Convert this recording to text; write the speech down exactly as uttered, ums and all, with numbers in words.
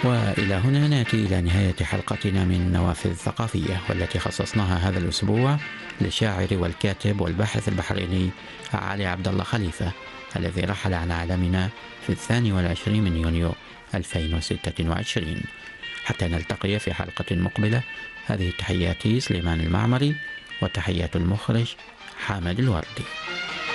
وإلى هنا نأتي إلى نهاية حلقتنا من نوافذ ثقافية، والتي خصصناها هذا الأسبوع للشاعر والكاتب والباحث البحريني علي عبد الله خليفة، الذي رحل عن عالمنا في الثاني والعشرين من يونيو ألفين وستة وعشرين. حتى نلتقي في حلقة مقبلة، هذه تحياتي سليمان المعمري، وتحيات المخرج حامد الوردي.